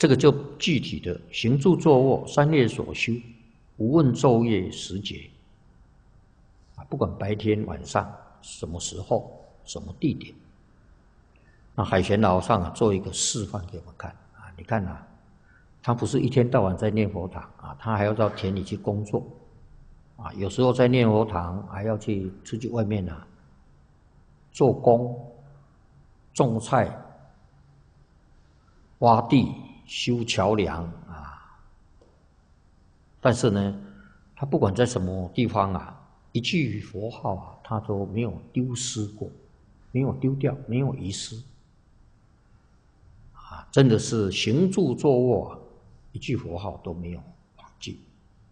这个就具体的行住坐卧三业所修，无问昼夜时节，不管白天晚上什么时候什么地点。那海贤老上做一个示范给我们看啊，你看啊，他不是一天到晚在念佛堂啊，他还要到田里去工作啊，有时候在念佛堂还要出去外面啊做工、种菜、挖地、修桥梁啊。但是呢，他不管在什么地方啊，一句佛号啊，他都没有丢失过，没有丢掉，没有遗失。啊，真的是行住坐卧，一句佛号都没有忘记。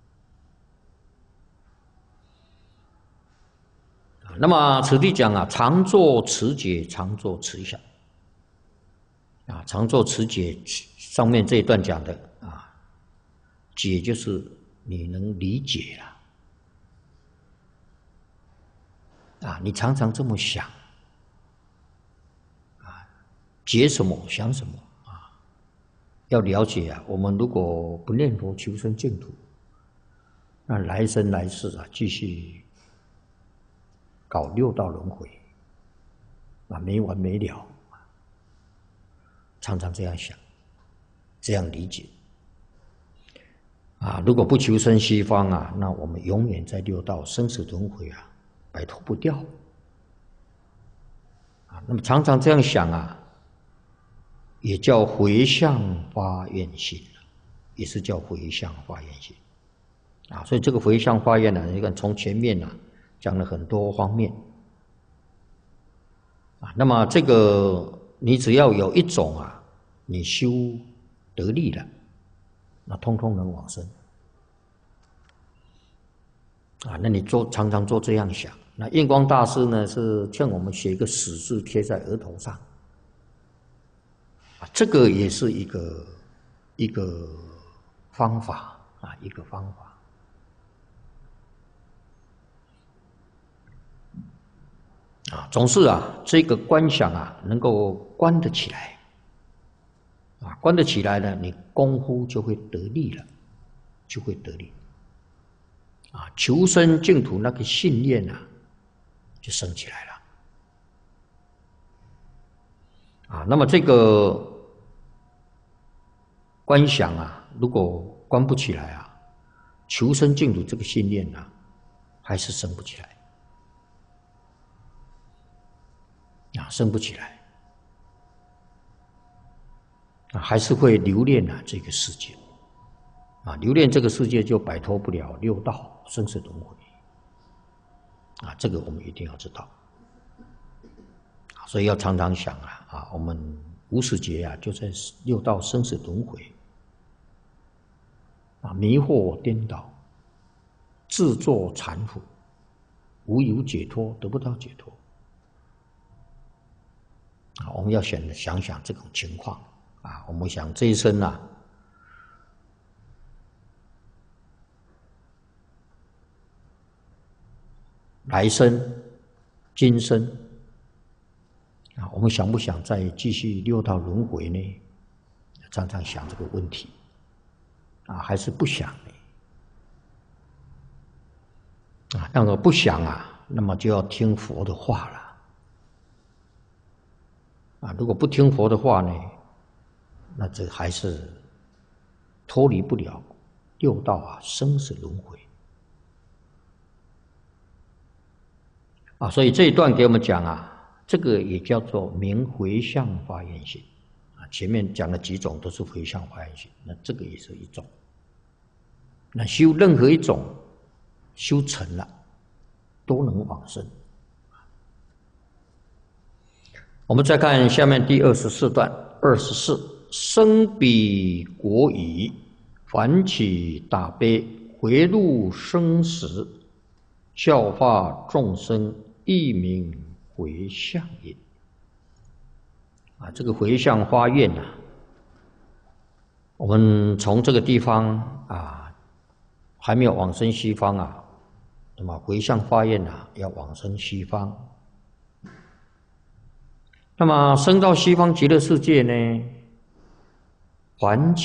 那么此地讲啊，常作持解，常作持想。啊，常作持解，上面这一段讲的啊，解就是你能理解了。啊，你常常这么想。啊，解什么想什么啊？要了解啊，我们如果不念佛求生净土，那来生来世啊，继续搞六道轮回，啊，没完没了。常常这样想，这样理解。啊，如果不求生西方啊，那我们永远在六道生死轮回啊，摆脱不掉。啊，那么常常这样想啊，也叫回向发愿心，也是叫回向发愿心。啊，所以这个回向发愿呢，你看从前面呢讲了很多方面。啊，那么这个你只要有一种啊，你修得力了，那通通能往生。啊，那你常常做这样想。那印光大师呢，是劝我们写一个死字贴在额头上。啊，这个也是一个方法啊，一个方法。啊，总是啊，这个观想啊，能够观得起来。啊，观得起来呢，你功夫就会得力了，就会得力。啊，求生净土那个信念啊，就升起来了。啊，那么这个观想啊，如果观不起来啊，求生净土这个信念啊，还是升不起来。啊，升不起来。啊，还是会留恋啊这个世界。啊，留恋这个世界就摆脱不了六道生死轮回。啊，这个我们一定要知道。所以要常常想啊，我们无始劫啊，就在六道生死轮回。啊，迷惑颠倒，自作残腐，无有解脱，得不到解脱。啊，我们要想想这种情况啊，我们想这一生啊，来生、今生啊，我们想不想再继续六道轮回呢？常常想这个问题啊，还是不想呢？啊，那么不想啊，那么就要听佛的话了。啊，如果不听佛的话呢，那这还是脱离不了六道啊生死轮回。啊，所以这一段给我们讲啊，这个也叫做明回向发愿心。啊，前面讲了几种都是回向发愿心，那这个也是一种。那修任何一种修成了，都能往生。我们再看下面第24段，24生彼国语，凡起大悲，回入生死，教化众生，亦名回向也。啊，这个回向发愿啊，我们从这个地方啊，还没有往生西方啊，那么回向发愿啊，要往生西方。那么升到西方极乐世界呢，还